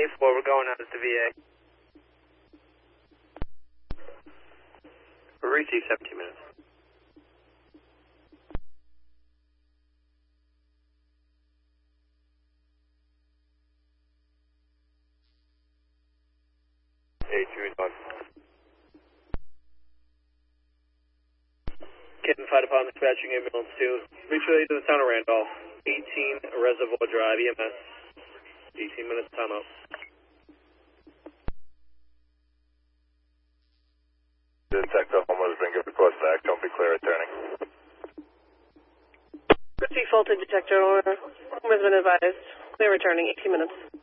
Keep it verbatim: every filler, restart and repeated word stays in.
eight four, we're going out to the V A. We'll reach you seventeen minutes. eight two one. Kitten fight upon dispatching ambulance two. Reach related to the town of Randolph. eighteen Reservoir Drive, E M S. eighteen minutes, time out. Detective homeowner's been given request back. Don't be clear returning. Defaulted detector owner. Home has been advised. They're returning eighteen minutes.